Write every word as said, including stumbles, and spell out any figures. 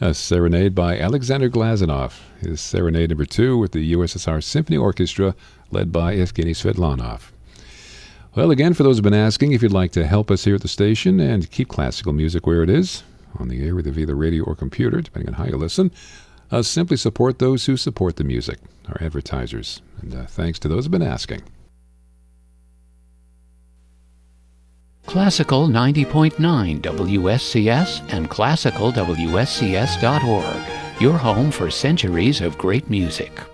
A serenade by Alexander Glazunov, his serenade number two with the U S S R Symphony Orchestra, led by Evgeny Svetlanov. Well, again, for those who've been asking, if you'd like to help us here at the station and keep classical music where it is, on the air, either via the radio or computer, depending on how you listen, uh, simply support those who support the music, our advertisers. And uh, thanks to those who've been asking. Classical ninety point nine W S C S and classical W S C S dot org, your home for centuries of great music.